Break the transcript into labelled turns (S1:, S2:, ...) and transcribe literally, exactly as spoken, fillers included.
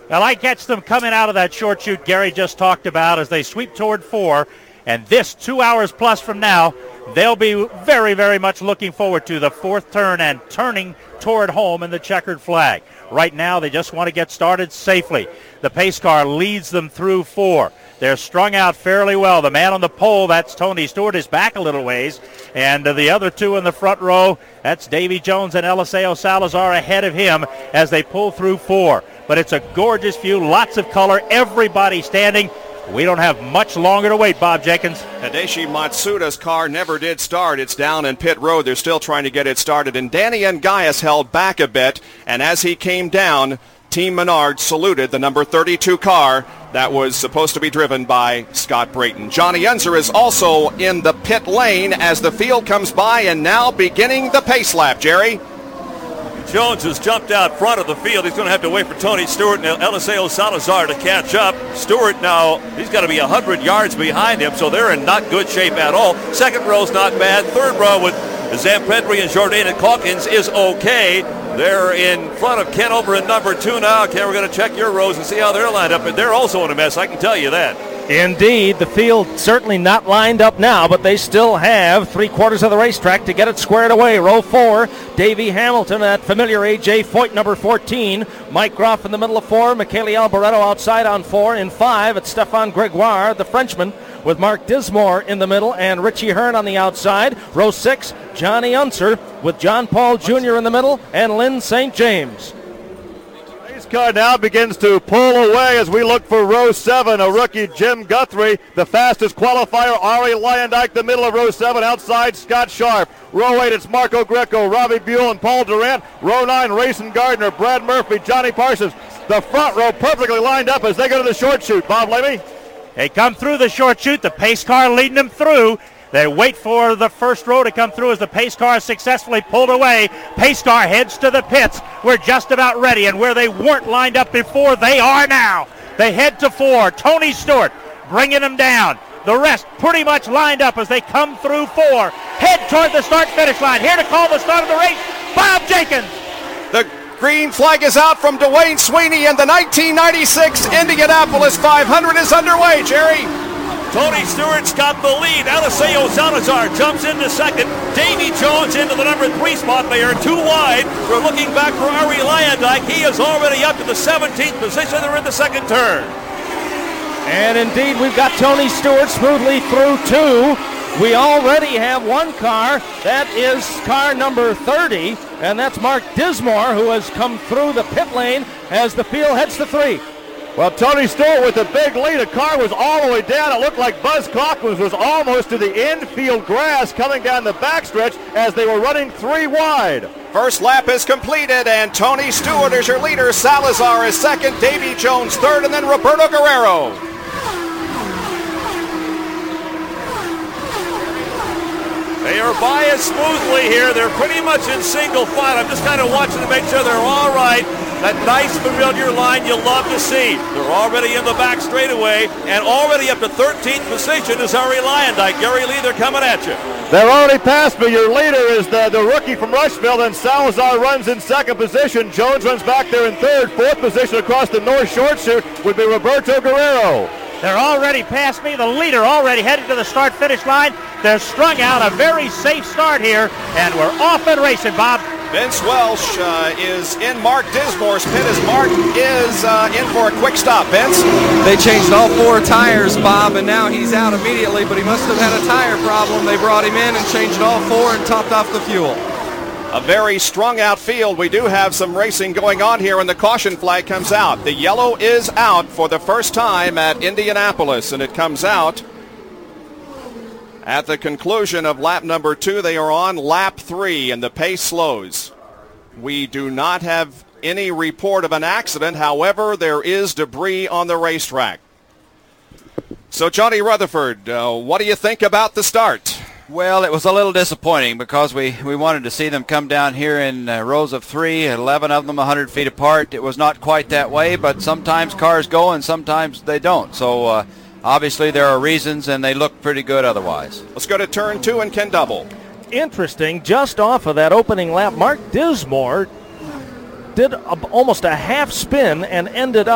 S1: Well, I catch them coming out of that short chute Gary just talked about as they sweep toward four. And this two hours plus from now, they'll be very, very much looking forward to the fourth turn and turning toward home in the checkered flag. Right now, they just want to get started safely. The pace car leads them through four. They're strung out fairly well. The man on the pole, that's Tony Stewart, is back a little ways. And uh, the other two in the front row, that's Davy Jones and Eliseo Salazar ahead of him as they pull through four. But it's a gorgeous view, lots of color, everybody standing. We don't have much longer to wait, Bob Jenkins.
S2: Hideshi Matsuda's car never did start. It's down in pit road. They're still trying to get it started. And Danny Ngayas held back a bit. And as he came down, Team Menard saluted the number thirty-two car that was supposed to be driven by Scott Brayton. Johnny Unser is also in the pit lane as the field comes by and now beginning the pace lap, Jerry.
S3: Jones has jumped out front of the field. He's going to have to wait for Tony Stewart and Eliseo Salazar to catch up. Stewart now, he's got to be one hundred yards behind him, so they're in not good shape at all. Second row's not bad. Third row with Zampedri and Jordan and Calkins is okay. They're in front of Ken over in number two now. Ken, we're going to check your rows and see how they're lined up, and they're also in a mess, I can tell you that.
S4: Indeed, the field certainly not lined up now, but they still have three quarters of the racetrack to get it squared away. Row four, Davey Hamilton at familiar A J Foyt, number fourteen. Mike Groff in the middle of four. Michele Alboreto outside on four. In five, it's Stefan Gregoire, the Frenchman, with Mark Dismore in the middle and Richie Hearn on the outside. Row six, Johnny Unser with John Paul Junior in the middle and Lynn Saint James.
S5: Car now begins to pull away as we look for row seven, a rookie, Jim Guthrie, the fastest qualifier. Ari Lyondike, the middle of row seven, outside Scott Sharp. Row eight, it's Marco Greco, Robbie Buell, and Paul Durant. Row nine, Rayson Gardner, Brad Murphy, Johnny Parsons. The front row perfectly lined up as they go to the short chute. Bob Levy?
S1: They come through the short chute, the pace car leading them through. They wait for the first row to come through as the pace car is successfully pulled away. Pace car heads to the pits. We're just about ready, and where they weren't lined up before, they are now. They head to four. Tony Stewart bringing them down. The rest pretty much lined up as they come through four. Head toward the start-finish line. Here to call the start of the race, Bob Jenkins.
S2: The green flag is out from Dwayne Sweeney, and the nineteen ninety-six Indianapolis five hundred is underway, Jerry.
S3: Tony Stewart's got the lead. Eliseo Salazar jumps into second. Davy Jones into the number three spot. They are too wide. We're looking back for Ari Lyondike. He is already up to the seventeenth position. They're in the second turn.
S4: And indeed, we've got Tony Stewart smoothly through two. We already have one car. That is car number thirty, and that's Mark Dismore, who has come through the pit lane as the field heads to three.
S5: Well, Tony Stewart with a big lead. The car was all the way down. It looked like Buzz Calkins was almost to the infield grass coming down the backstretch as they were running three wide.
S2: First lap is completed, and Tony Stewart is your leader. Salazar is second, Davy Jones third, and then Roberto Guerrero.
S3: They are by us smoothly here. They're pretty much in single file. I'm just kind of watching to make sure they're all right. That nice familiar line you love to see. They're already in the back straightaway, and already up to thirteenth position is Ari Lyondike. Gary Lee, they're coming at you.
S5: They're already past me. Your leader is the, the rookie from Rushville, and Salazar runs in second position. Jones runs back there in third. Fourth position across the north short chute would be Roberto Guerrero.
S1: They're already past me. The leader already headed to the start-finish line. They're strung out. A very safe start here, and we're off and racing, Bob.
S2: Vince Welsh uh, is in Mark Dismore's pit as Mark is uh, in for a quick stop. Vince?
S6: They changed all four tires, Bob, and now he's out immediately, but he must have had a tire problem. They brought him in and changed all four and topped off the fuel.
S2: A very strung out field. We do have some racing going on here, and the caution flag comes out. The yellow is out for the first time at Indianapolis, and it comes out at the conclusion of lap number two. They are on lap three, and the pace slows. We do not have any report of an accident. However, there is debris on the racetrack. So, Johnny Rutherford, uh, what do you think about the start?
S7: Well, it was a little disappointing because we, we wanted to see them come down here in uh, rows of three, eleven of them one hundred feet apart. It was not quite that way, but sometimes cars go and sometimes they don't. So uh, obviously there are reasons, and they look pretty good otherwise.
S2: Let's go to turn two and Ken Double.
S4: Interesting, just off of that opening lap, Mark Dismore did a, almost a half spin and ended up